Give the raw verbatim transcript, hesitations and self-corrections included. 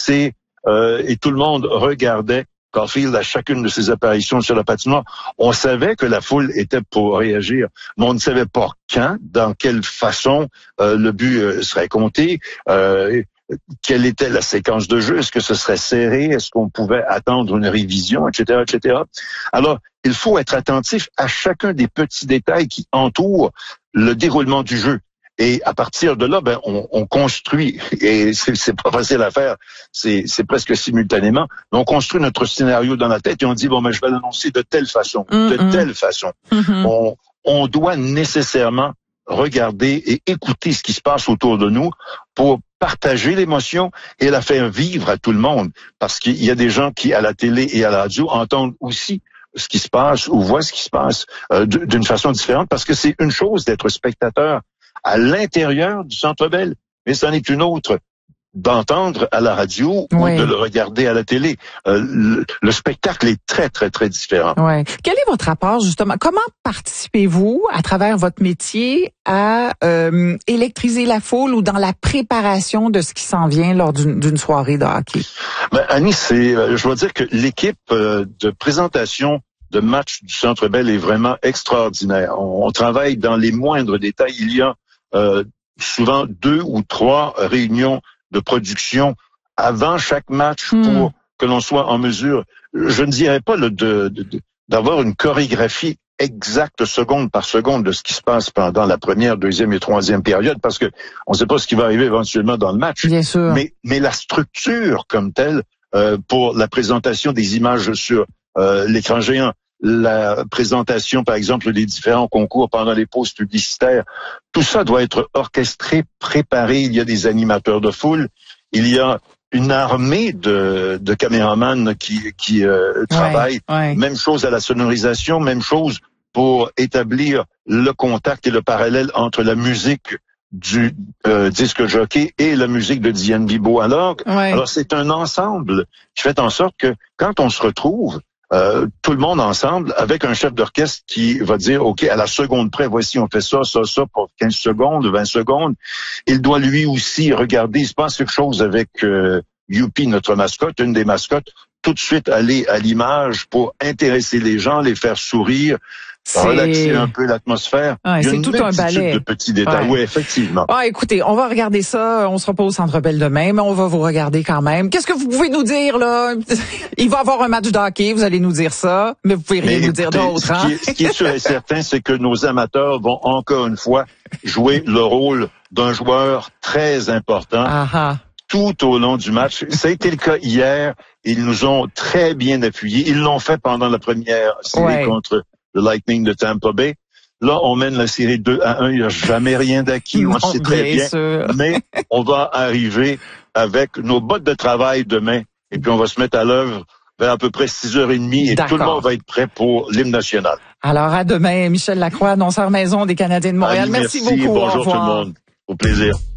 glissé euh, et tout le monde regardait Caulfield à chacune de ses apparitions sur la patinoire. On savait que la foule était pour réagir, mais on ne savait pas quand, dans quelle façon euh, le but euh, serait compté, euh, quelle était la séquence de jeu, est-ce que ce serait serré, est-ce qu'on pouvait attendre une révision, et cetera, et cetera. Alors, il faut être attentif à chacun des petits détails qui entourent le déroulement du jeu. Et à partir de là, ben, on, on construit, et c'est, c'est pas facile à faire, c'est, c'est presque simultanément, mais on construit notre scénario dans la tête et on dit, bon, ben, je vais l'annoncer de telle façon, mm-hmm. de telle façon. Mm-hmm. On, on doit nécessairement regarder et écouter ce qui se passe autour de nous pour partager l'émotion et la faire vivre à tout le monde. Parce qu'il y a des gens qui, à la télé et à la radio, entendent aussi ce qui se passe ou voient ce qui se passe euh, d'une façon différente, parce que c'est une chose d'être spectateur à l'intérieur du Centre Bell, mais c'en est une autre d'entendre à la radio oui. ou de le regarder à la télé. Euh, le, le spectacle est très, très, très différent. Ouais. Quel est votre rapport, justement? Comment participez-vous, à travers votre métier, à euh, électriser la foule ou dans la préparation de ce qui s'en vient lors d'une, d'une soirée de hockey? Ben, Annie, c'est, je dois dire que l'équipe euh, de présentation de match du Centre Bell est vraiment extraordinaire. On, on travaille dans les moindres détails. Il y a euh, souvent deux ou trois réunions de production avant chaque match mmh. pour que l'on soit en mesure, je ne dirais pas le, de, de, de, d'avoir une chorégraphie exacte seconde par seconde de ce qui se passe pendant la première, deuxième et troisième période, parce que on ne sait pas ce qui va arriver éventuellement dans le match. Bien sûr. Mais, mais la structure comme telle, euh, pour la présentation des images sur euh, l'écran géant, la présentation, par exemple, des différents concours pendant les pauses publicitaires, tout ça doit être orchestré, préparé. Il y a des animateurs de foule, il y a une armée de, de caméramans qui, qui euh, travaillent. Ouais, ouais. Même chose à la sonorisation, même chose pour établir le contact et le parallèle entre la musique du euh, disque jockey et la musique de Diane Bibeau. Alors, ouais. alors c'est un ensemble qui fait en sorte que quand on se retrouve, Euh, tout le monde ensemble, avec un chef d'orchestre qui va dire, OK, à la seconde près, voici, on fait ça, ça, ça, pour quinze secondes, vingt secondes. Il doit lui aussi regarder, il se passe quelque chose avec euh, Youpi, notre mascotte, une des mascottes, tout de suite aller à l'image pour intéresser les gens, les faire sourire, c'est... relaxer un peu l'atmosphère. Ouais, Il y a c'est une tout un ballet. de petits détails. Ouais. Oui, effectivement. Ah, écoutez, on va regarder ça. On sera pas au Centre Bell demain, mais on va vous regarder quand même. Qu'est-ce que vous pouvez nous dire, là? Il va y avoir un match de hockey, vous allez nous dire ça, mais vous pouvez rien mais nous dire écoutez, d'autre. Ce, hein? qui est, ce qui est sûr et certain, c'est que nos amateurs vont encore une fois jouer le rôle d'un joueur très important. Ah-ha. Tout au long du match. Ça a été le cas hier. Ils nous ont très bien appuyés. Ils l'ont fait pendant la première série ouais. contre le Lightning de Tampa Bay. Là, on mène la série deux à un. Il n'y a jamais rien d'acquis. On sait très bien. Sûr. Mais on va arriver avec nos bottes de travail demain. Et puis, on va se mettre à l'œuvre vers à peu près six heures trente et D'accord. tout le monde va être prêt pour l'hymne national. Alors, à demain. Michel Lacroix, annonceur maison des Canadiens de Montréal. Allez, merci, merci beaucoup. Bonjour tout le monde. Au plaisir.